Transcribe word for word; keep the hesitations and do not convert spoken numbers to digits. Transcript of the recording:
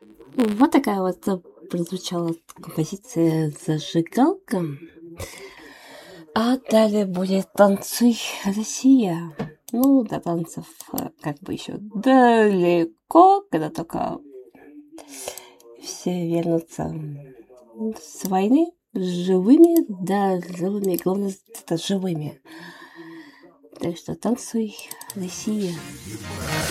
Вот такая вот э, прозвучала композиция «Зажигалка». А далее будет «Танцуй, Россия». Ну, до танцев э, как бы еще далеко, когда только все вернутся с войны живыми, да, живыми, главное, это живыми. Так что танцуй, Россия.